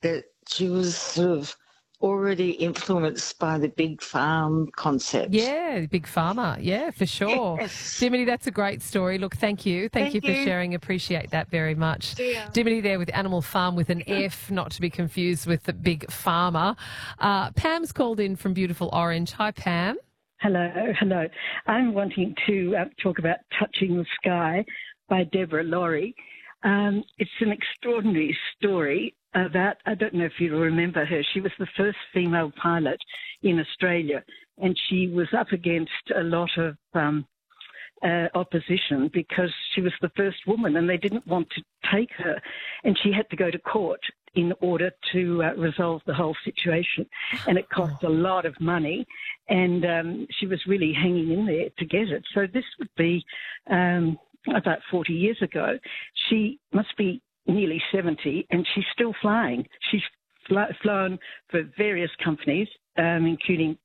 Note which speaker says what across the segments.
Speaker 1: that she was sort of already influenced by the big farm concept.
Speaker 2: Yeah, big pharma. Yeah, for sure.
Speaker 1: Yes.
Speaker 2: Dimity, that's a great story. Look, thank you. Thank you for sharing. Appreciate that very much.
Speaker 1: Yeah.
Speaker 2: Dimity there with Animal Farm with an F, not to be confused with the big pharma. Pam's called in from beautiful Orange. Hi, Pam.
Speaker 3: Hello. I'm wanting to talk about Touching the Sky by Deborah Laurie. It's an extraordinary story about, I don't know if you remember her, she was the first female pilot in Australia, and she was up against a lot of opposition because she was the first woman and they didn't want to take her, and she had to go to court in order to resolve the whole situation, and it cost a lot of money, and she was really hanging in there to get it. So this would be about 40 years ago. She must be nearly 70, and she's still flying. She's flown for various companies, including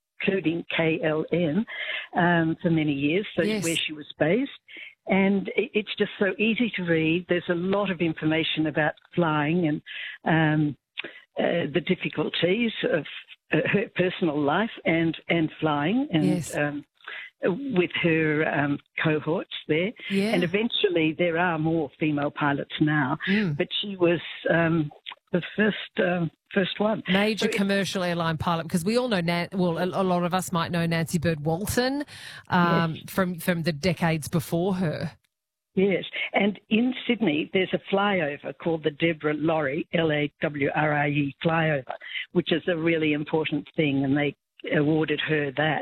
Speaker 3: KLM, for many years, so
Speaker 2: Yes.
Speaker 3: where she was based. And it's just so easy to read. There's a lot of information about flying and the difficulties of her personal life and flying, and
Speaker 2: Yes.
Speaker 3: with her cohorts there.
Speaker 2: Yeah.
Speaker 3: And eventually there are more female pilots now, but she was the first one.
Speaker 2: Major commercial airline pilot, because we all know, a lot of us might know Nancy Bird Walton from the decades before her.
Speaker 3: Yes, and in Sydney there's a flyover called the Deborah Laurie, Lawrie flyover, which is a really important thing, and they awarded her that,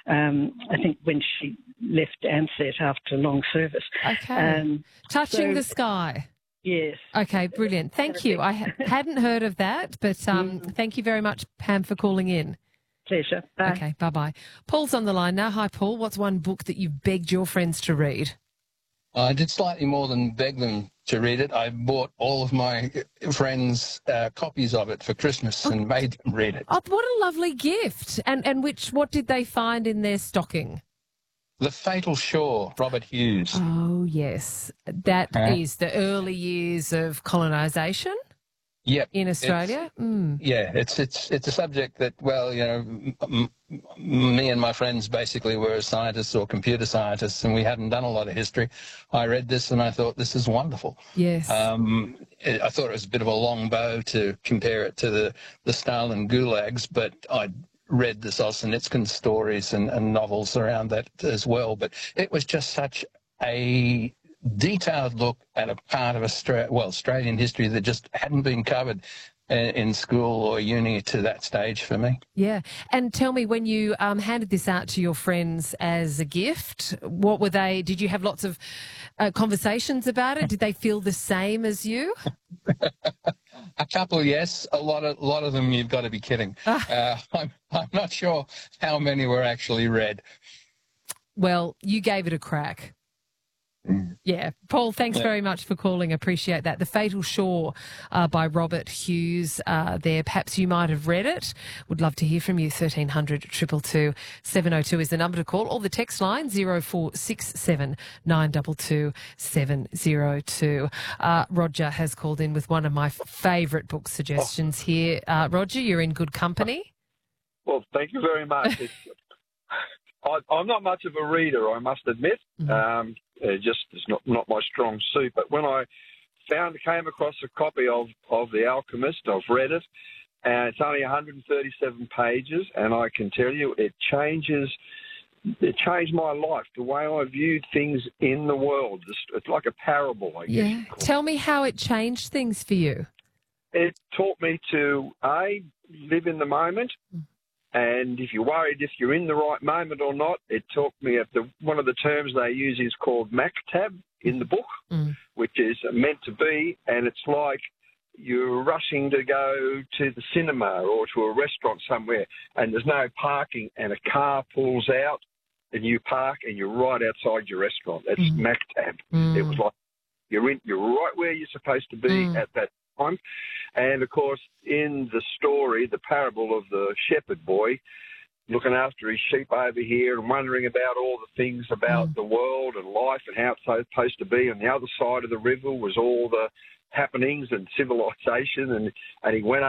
Speaker 3: I think, when she left Ansett after long service.
Speaker 2: Okay. Touching the Sky.
Speaker 3: Yes.
Speaker 2: Okay, brilliant. Thank you. I hadn't heard of that, but thank you very much, Pam, for calling in.
Speaker 3: Pleasure. Bye.
Speaker 2: Okay, bye-bye. Paul's on the line now. Hi, Paul. What's one book that you've begged your friends to read?
Speaker 4: I did slightly more than beg them to read it. I bought all of my friends copies of it for Christmas and made them read it.
Speaker 2: Oh, what a lovely gift. And what did they find in their stocking?
Speaker 4: The Fatal Shore, Robert Hughes.
Speaker 2: Oh, yes. That is the early years of colonisation?
Speaker 4: Yep.
Speaker 2: In Australia?
Speaker 4: Yeah, it's a subject that, well, you know, me and my friends basically were scientists or computer scientists, and we hadn't done a lot of history. I read this and I thought, this is wonderful.
Speaker 2: Yes.
Speaker 4: I thought it was a bit of a long bow to compare it to the Stalin gulags, but I'd read the Solzhenitsyn stories and novels around that as well. But it was just such a detailed look at a part of Australian history that just hadn't been covered in school or uni to that stage for me.
Speaker 2: Yeah. And tell me, when you handed this out to your friends as a gift, what were they? Did you have lots of conversations about it? Did they feel the same as you?
Speaker 4: A couple, yes. A lot of them, you've got to be kidding. I'm not sure how many were actually read.
Speaker 2: Well, you gave it a crack. Yeah. Paul, thanks very much for calling. Appreciate that. The Fatal Shore by Robert Hughes there. Perhaps you might have read it. Would love to hear from you. 1300 222 702 is the number to call, or the text line 0467 922 702. Roger has called in with one of my favourite book suggestions here. Roger, you're in good company.
Speaker 5: Well, thank you very much. I'm not much of a reader, I must admit. It's not my strong suit. But when I came across a copy of The Alchemist, I've read it, and it's only 137 pages, and I can tell you it changed my life, the way I viewed things in the world. It's like a parable, I guess.
Speaker 2: Yeah. Tell me how it changed things for you.
Speaker 5: It taught me to, live in the moment. And if you're worried if you're in the right moment or not, it taught me one of the terms they use is called maktab in the book, which is meant to be, and it's like you're rushing to go to the cinema or to a restaurant somewhere, and there's no parking, and a car pulls out, and you park, and you're right outside your restaurant. That's maktab. It was like you're right where you're supposed to be at that time. And of course, in the story, the parable of the shepherd boy looking after his sheep over here and wondering about all the things about the world and life and how it's supposed to be. On the other side of the river was all the happenings and civilization, and he went